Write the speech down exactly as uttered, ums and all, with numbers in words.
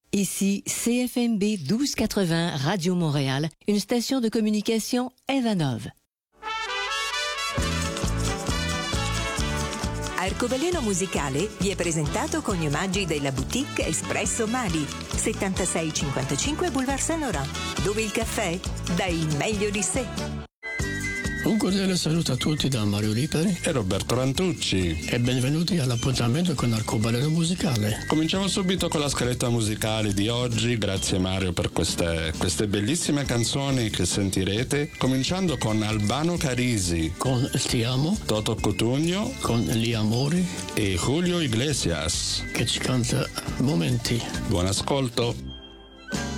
Ici C F M B douze quatre-vingts Radio Montréal, une station de communication Evanov. Arcobaleno Musicale vi è presentato con gli omaggi della boutique Espresso Mali, settantasei cinquantacinque Boulevard Saint-Laurent, dove il caffè dà il meglio di sé. Un cordiale saluto a tutti da Mario Lipari e Roberto Rantucci e benvenuti all'appuntamento con Arcobaleno Musicale. Cominciamo subito con la scaletta musicale di oggi. Grazie Mario per queste, queste bellissime canzoni che sentirete, cominciando con Albano Carisi con Ti Amo, Toto Cutugno con Gli Amori e Julio Iglesias che ci canta Momenti. Buon ascolto.